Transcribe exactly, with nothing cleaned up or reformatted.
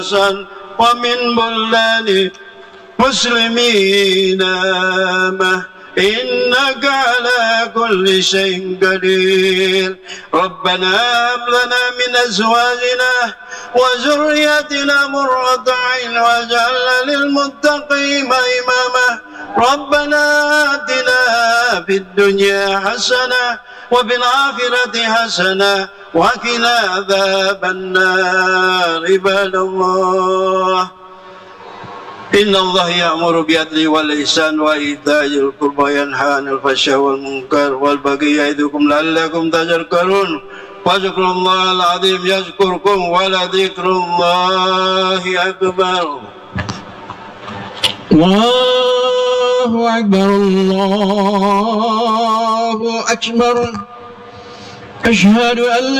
ومن بلدان مسلمين إنك على كل شيء قدير. ربنا هب لنا من أزواجنا وذرياتنا قرة أعين واجعلنا للمتقين إماما. ربنا آتنا في الدنيا حسنة وفي الآخرة حسنة وقنا عذاب النار. عباد الله إن الله يأمر بالعدل والإحسان وإيتاء ذي القربى وينهى عن الفحشاء والمنكر والبغي يعظكم لعلكم تذكرون. واذكروا الله العظيم يذكركم ولذكر الله أكبر. الله أكبر الله أكبر. أشهد أن